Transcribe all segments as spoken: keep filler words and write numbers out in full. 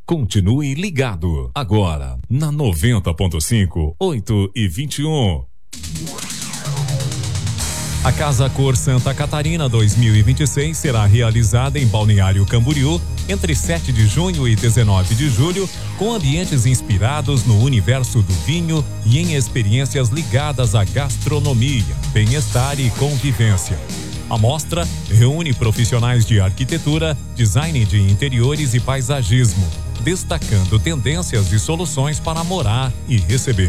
Continue ligado. Agora, na noventa ponto cinco, oito e vinte e um. A Casa Cor Santa Catarina dois mil e vinte e seis será realizada em Balneário Camboriú entre sete de junho e dezenove de julho, com ambientes inspirados no universo do vinho e em experiências ligadas à gastronomia, bem-estar e convivência. A mostra reúne profissionais de arquitetura, design de interiores e paisagismo, destacando tendências e soluções para morar e receber.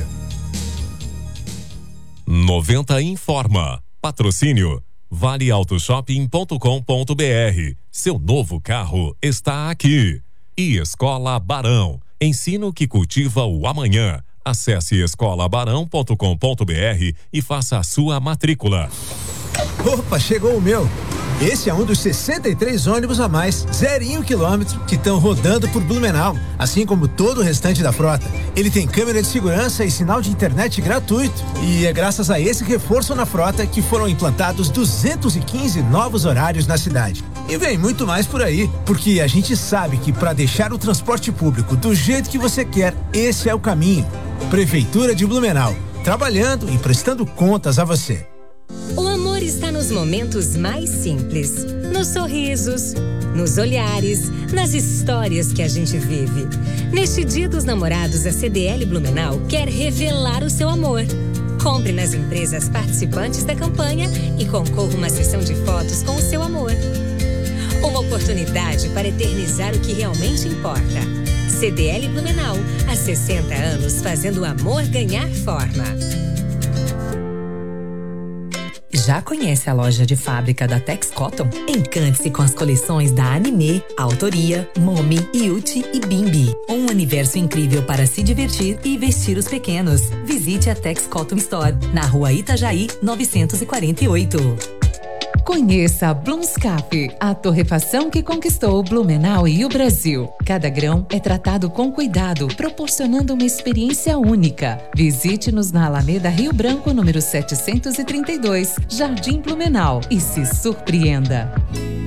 noventa informa. Patrocínio vale auto shopping ponto com ponto br. Seu novo carro está aqui. E Escola Barão. Ensino que cultiva o amanhã. Acesse escola barão ponto com ponto br e faça a sua matrícula. Opa, chegou o meu. Esse é um dos sessenta e três ônibus a mais, zerinho quilômetro, que estão rodando por Blumenau, assim como todo o restante da frota. Ele tem câmera de segurança e sinal de internet gratuito. E é graças a esse reforço na frota que foram implantados duzentos e quinze novos horários na cidade. E vem muito mais por aí, porque a gente sabe que para deixar o transporte público do jeito que você quer, esse é o caminho. Prefeitura de Blumenau, trabalhando e prestando contas a você. O amor está nos momentos mais simples, nos sorrisos, nos olhares, nas histórias que a gente vive. Neste Dia dos Namorados, a C D L Blumenau quer revelar o seu amor. Compre nas empresas participantes da campanha e concorra uma sessão de fotos com o seu amor. Uma oportunidade para eternizar o que realmente importa. C D L Blumenau, há sessenta anos fazendo o amor ganhar forma. Já conhece a loja de fábrica da Tex Cotton? Encante-se com as coleções da Anime, Autoria, Momi, Yuti e Bimbi. Um universo incrível para se divertir e vestir os pequenos. Visite a Tex Cotton Store, na rua Itajaí, novecentos e quarenta e oito. Conheça a Blumscap, a torrefação que conquistou Blumenau e o Brasil. Cada grão é tratado com cuidado, proporcionando uma experiência única. Visite-nos na Alameda Rio Branco, número setecentos e trinta e dois, Jardim Blumenau, e se surpreenda.